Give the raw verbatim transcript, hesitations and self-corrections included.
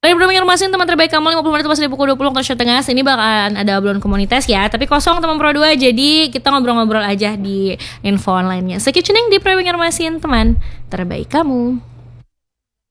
Lagi belum informasi teman terbaik kamu lima puluh menit pas dari pukul dua puluh waktu Indonesia Tengah. Ini bakalan ada obrolan komunitas ya, tapi kosong teman Pro dua. Jadi kita ngobrol-ngobrol aja di info online-nya. So keep tuning di Pro Informasi teman terbaik kamu.